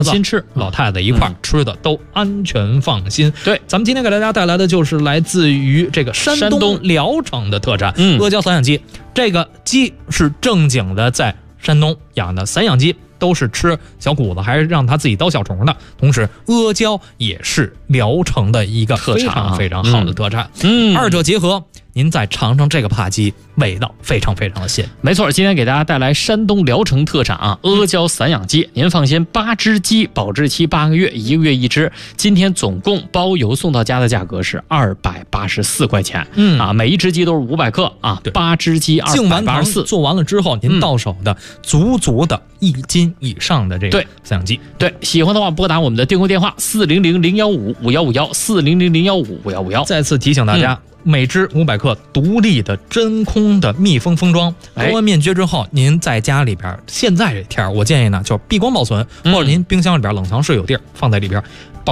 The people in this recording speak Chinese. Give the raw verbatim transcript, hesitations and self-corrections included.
亲吃，老太太一块儿、嗯、吃的都安全放心。 对， 咱们今天给大家带来的就是来自于这个山东聊城的特产——阿胶散养鸡。这个鸡是正经的在山东养的散养鸡，都是吃小谷子，还是让它自己叨小虫的。同时，阿胶也是聊城的一个非常非常好的特产。 嗯， 二者结合，您再尝尝这个扒鸡，味道非常非常的鲜。 没错，今天给大家带来山东聊城特产啊，阿胶散养鸡。您放心，八只鸡保质期八个月，一个月一只。今天总共包邮送到家的价格是二百八十四块钱。 嗯啊，每一只鸡都是五百克啊，八只鸡二百八十四。 做完了之后，您到手的足足的一斤以上的这个散养鸡。 对，喜欢的话拨打我们的订购电话四零零零幺五五幺五幺四零零零幺五五幺五幺。 再次提醒大家。嗯，每只五百克独立的真空的密封封装，包完面绝之后，您在家里边，现在这天我建议呢，就闭关保存，或者您冰箱里边冷藏室有地儿放在里边。